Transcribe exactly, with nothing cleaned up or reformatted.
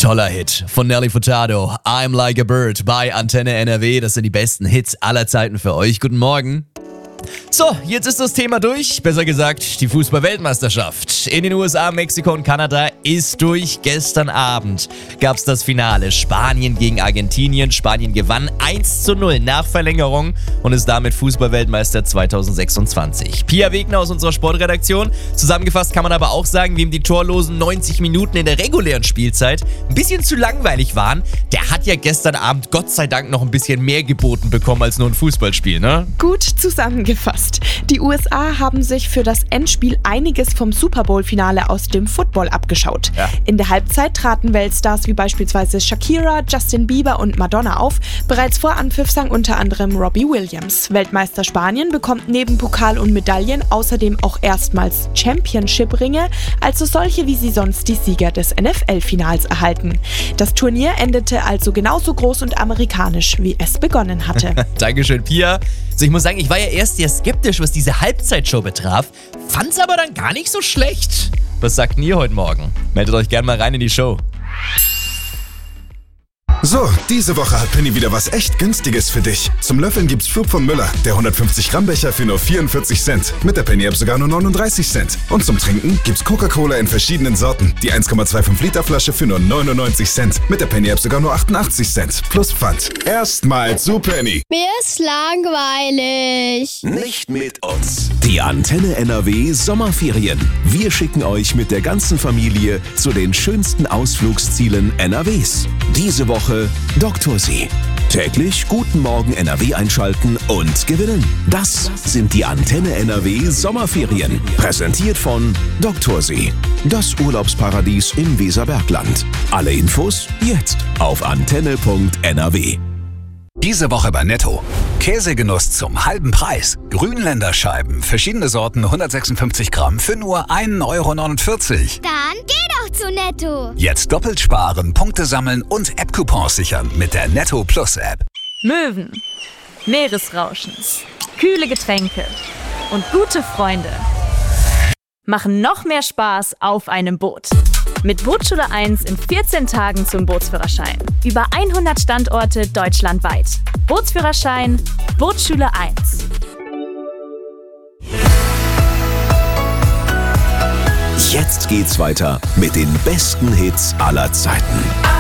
Toller Hit von Nelly Furtado. I'm Like a Bird bei Antenne N R W. Das sind die besten Hits aller Zeiten für euch. Guten Morgen. So, jetzt ist das Thema durch. Besser gesagt, die Fußball-Weltmeisterschaft in den U S A, Mexiko und Kanada ist durch. Gestern Abend gab es das Finale. Spanien gegen Argentinien. Spanien gewann eins zu null nach Verlängerung und ist damit Fußball-Weltmeister zwanzig sechsundzwanzig. Pia Wegner aus unserer Sportredaktion. Zusammengefasst kann man aber auch sagen, wem die torlosen neunzig Minuten in der regulären Spielzeit ein bisschen zu langweilig waren, der hat ja gestern Abend Gott sei Dank noch ein bisschen mehr geboten bekommen als nur ein Fußballspiel, ne? Gut zusammengefasst. Die U S A haben sich für das Endspiel einiges vom Super Bowl-Finale aus dem Football abgeschaut. Ja. In der Halbzeit traten Weltstars wie beispielsweise Shakira, Justin Bieber und Madonna auf. Bereits vor Anpfiff sang unter anderem Robbie Williams. Weltmeister Spanien bekommt neben Pokal und Medaillen außerdem auch erstmals Championship-Ringe, also solche, wie sie sonst die Sieger des N F L-Finals erhalten. Das Turnier endete also genauso groß und amerikanisch, wie es begonnen hatte. Dankeschön, Pia. Also ich muss sagen, ich war ja erst sehr skeptisch, was diese Halbzeitshow betraf, fand's aber dann gar nicht so schlecht. Was sagt ihr heute Morgen? Meldet euch gerne mal rein in die Show. So, diese Woche hat Penny wieder was echt Günstiges für dich. Zum Löffeln gibt's Flug von Müller, der hundertfünfzig Gramm Becher für nur vierundvierzig Cent. Mit der Penny App sogar nur neununddreißig Cent. Und zum Trinken gibt's Coca-Cola in verschiedenen Sorten. Die eins Komma fünfundzwanzig Liter Flasche für nur neunundneunzig Cent. Mit der Penny App sogar nur achtundachtzig Cent. Plus Pfand. Erstmal zu Penny. Mir ist langweilig. Nicht mit uns. Die Antenne N R W Sommerferien. Wir schicken euch mit der ganzen Familie zu den schönsten Ausflugszielen N R Ws. Diese Woche Doktorsee. Täglich Guten Morgen N R W einschalten und gewinnen. Das sind die Antenne N R W Sommerferien. Präsentiert von Doktorsee. Das Urlaubsparadies im Weserbergland. Alle Infos jetzt auf antenne punkt n r w. Diese Woche bei Netto. Käsegenuss zum halben Preis. Grünländerscheiben, verschiedene Sorten, hundertsechsundfünfzig Gramm für nur ein Euro neunundvierzig. Dann geh doch zu Netto. Jetzt doppelt sparen, Punkte sammeln und App-Coupons sichern mit der Netto Plus App. Möwen, Meeresrauschen, kühle Getränke und gute Freunde machen noch mehr Spaß auf einem Boot. Mit Bootsschule eins in vierzehn Tagen zum Bootsführerschein. Über hundert Standorte deutschlandweit. Bootsführerschein, Bootsschule eins. Jetzt geht's weiter mit den besten Hits aller Zeiten.